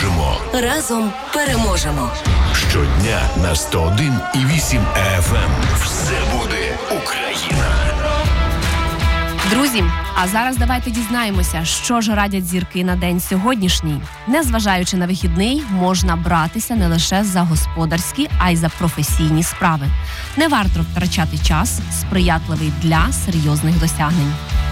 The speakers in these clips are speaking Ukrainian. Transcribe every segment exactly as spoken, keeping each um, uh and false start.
допоможемо. Разом переможемо. Щодня на сто один і вісім еф ем. Все буде Україна. Друзі, а зараз давайте дізнаємося, що ж радять зірки на день сьогоднішній. Незважаючи на вихідний, можна братися не лише за господарські, а й за професійні справи. Не варто втрачати час, сприятливий для серйозних досягнень.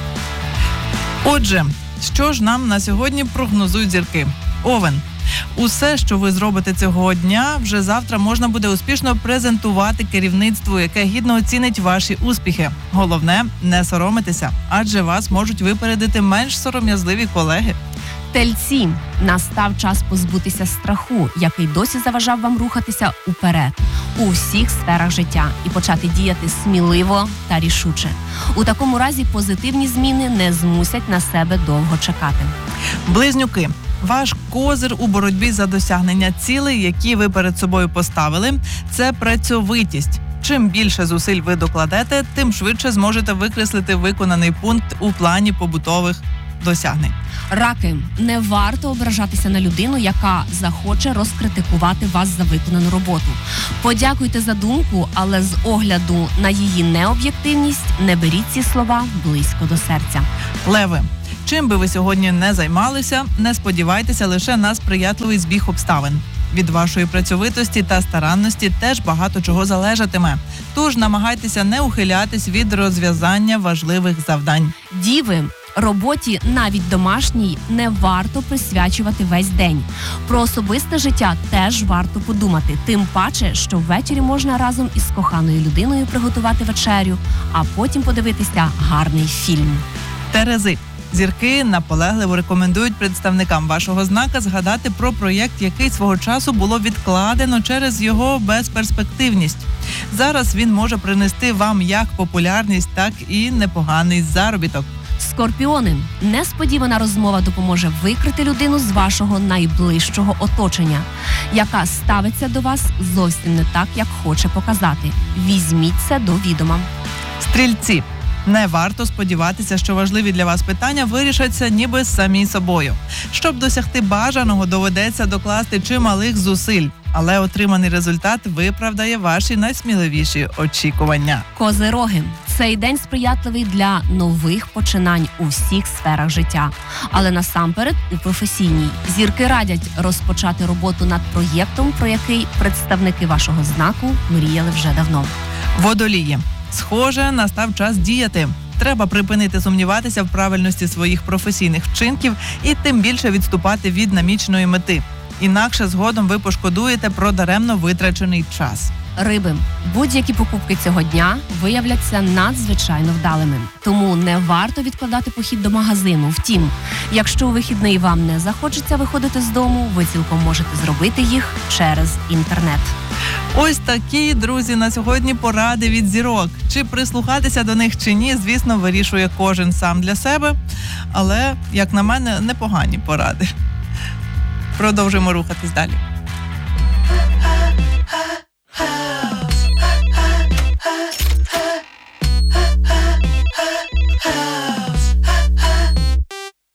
Отже, що ж нам на сьогодні прогнозують зірки? Овен. Усе, що ви зробите цього дня, вже завтра можна буде успішно презентувати керівництву, яке гідно оцінить ваші успіхи. Головне – не соромитися, адже вас можуть випередити менш сором'язливі колеги. Тельці. Настав час позбутися страху, який досі заважав вам рухатися уперед у всіх сферах життя і почати діяти сміливо та рішуче. У такому разі позитивні зміни не змусять на себе довго чекати. Близнюки. Ваш козир у боротьбі за досягнення цілей, які ви перед собою поставили – це працьовитість. Чим більше зусиль ви докладете, тим швидше зможете викреслити виконаний пункт у плані побутових досягнень. Раки. Не варто ображатися на людину, яка захоче розкритикувати вас за виконану роботу. Подякуйте за думку, але з огляду на її необ'єктивність не беріть ці слова близько до серця. Леви. Чим би ви сьогодні не займалися, не сподівайтеся лише на сприятливий збіг обставин. Від вашої працьовитості та старанності теж багато чого залежатиме. Тож намагайтеся не ухилятись від розв'язання важливих завдань. Діви. Роботі, навіть домашній, не варто присвячувати весь день. Про особисте життя теж варто подумати. Тим паче, що ввечері можна разом із коханою людиною приготувати вечерю, а потім подивитися гарний фільм. Терези. Зірки наполегливо рекомендують представникам вашого знака згадати про проєкт, який свого часу було відкладено через його безперспективність. Зараз він може принести вам як популярність, так і непоганий заробіток. Скорпіони. Несподівана розмова допоможе викрити людину з вашого найближчого оточення, яка ставиться до вас зовсім не так, як хоче показати. Візьміть це до відома. Стрільці. Не варто сподіватися, що важливі для вас питання вирішаться ніби самі собою. Щоб досягти бажаного, доведеться докласти чималих зусиль, але отриманий результат виправдає ваші найсміливіші очікування. Козироги. Цей день сприятливий для нових починань у всіх сферах життя, але насамперед у професійній. Зірки радять розпочати роботу над проєктом, про який представники вашого знаку мріяли вже давно. Водолії. Схоже, настав час діяти. Треба припинити сумніватися в правильності своїх професійних вчинків і тим більше відступати від наміченої мети. Інакше згодом ви пошкодуєте про даремно витрачений час. Риби. Будь-які покупки цього дня виявляться надзвичайно вдалими. Тому не варто відкладати похід до магазину. Втім, якщо у вихідний вам не захочеться виходити з дому, ви цілком можете зробити їх через інтернет. Ось такі, друзі, на сьогодні поради від зірок. Чи прислухатися до них чи ні, звісно, вирішує кожен сам для себе. Але, як на мене, непогані поради. Продовжуємо рухатись далі.